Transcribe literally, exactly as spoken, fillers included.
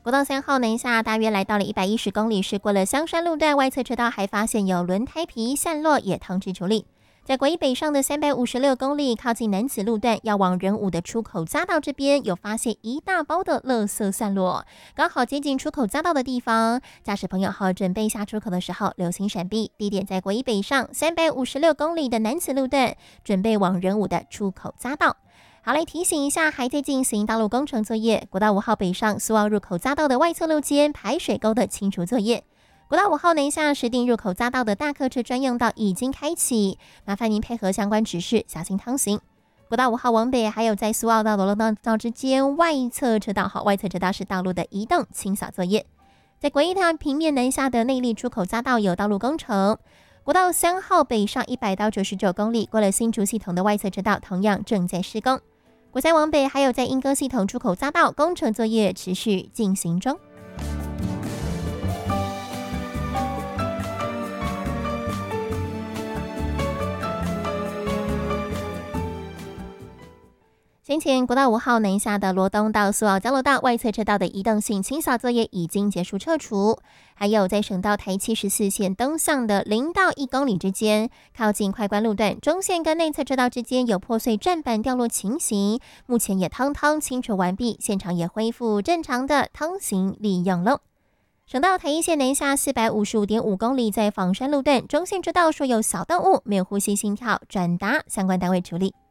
国道三号南下大约来到了一百一十公里时，过了香山路段外侧车道，还发现有轮胎皮散落，也通知处理。在国一北上的三百五十六公里，靠近南子路段要往仁武的出口匝道这边，有发现一大包的垃圾散落，刚好接近出口匝道的地方。驾驶朋友好准备下出口的时候，留心闪避。地点在国一北上三百五十六公里的南子路段，准备往仁武的出口匝道。好，来提醒一下，还在进行道路工程作业。国道五号北上苏澳入口匝道的外侧路肩排水沟的清除作业。国道五号南下石碇入口匝道的大客车专用道已经开启，麻烦您配合相关指示，小心趟行。国道五号往北，还有在苏澳到罗龙道之间外侧车道，好，外侧车道是道路的移动清扫作业。在国一段平面南下的内坜出口匝道有道路工程。国道三号北上一百到九十九公里，过了新竹系统的外侧车道同样正在施工。国三往北，还有在莺歌系统出口匝道工程作业持续进行中。先前国道五号南下的罗东到苏澳交流道外侧车道的移动性清扫作业已经结束撤除，还有在省道台七十四线东向的零到一公里之间，靠近快关路段中线跟内侧车道之间有破碎站板掉落情形，目前也通通清除完毕，现场也恢复正常的通行利用喽。省道台一线南下四百五十五点五公里，在仿山路段中线车道说有小动物没有呼吸心跳，转达相关单位处理。